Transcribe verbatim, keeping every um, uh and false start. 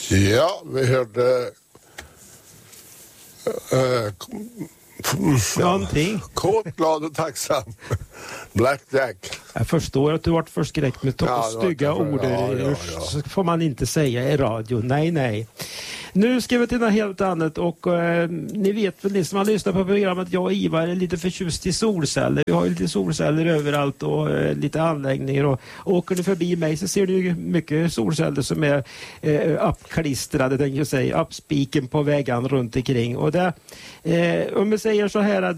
Ja, vi hörde äh, någonting. Kåt, glad och tacksam. Blackjack. Jag förstår att du varit förskräckt med ja, stygga ord. Ja, ja, ja. Så får man inte säga i radio. Nej, nej. Nu ska vi till något helt annat och eh, ni vet väl, ni som har lyssnat på programmet, jag och Ivar är lite förtjust i solceller. Vi har ju lite solceller överallt och eh, lite anläggningar och åker ni förbi mig så ser du ju mycket solceller som är eh, uppklistrade, tänker jag säga, uppspiken på väggen runt omkring. Och det, eh, om vi säger så här,